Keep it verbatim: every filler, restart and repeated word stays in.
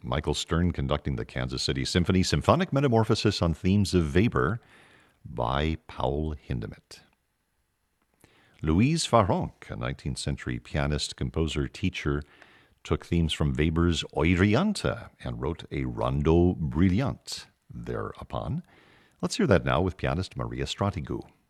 Michael Stern conducting the Kansas City Symphony, Symphonic Metamorphosis on Themes of Weber by Paul Hindemith. Louise Farrenc, a nineteenth century pianist, composer, teacher, took themes from Weber's Euryanthe and wrote a Rondo Brilliant thereupon. Let's hear that now with pianist Maria Stratigou.